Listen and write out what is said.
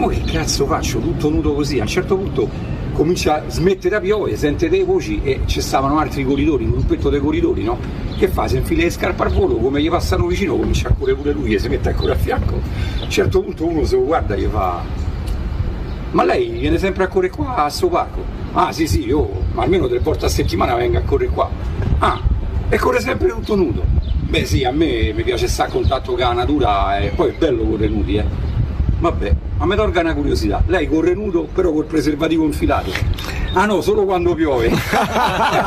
mo che cazzo faccio, tutto nudo così? A un certo punto comincia a smettere a piovere, sente delle voci e ci stavano altri corridori, un gruppetto dei corridori, no? Che fa? Si infila le scarpe al volo, come gli passano vicino comincia a correre pure lui e si mette ancora a fianco. A un certo punto uno se lo guarda e gli fa: ma lei viene sempre a correre qua a sto parco? Ah sì sì, io almeno 3 volte a settimana vengo a correre qua. Ah, e corre sempre tutto nudo. Beh sì, a me mi piace stare a contatto con la natura e poi è bello correre nudi, Vabbè, ma mi tolga una curiosità, lei corre nudo però col preservativo infilato? Ah no, solo quando piove.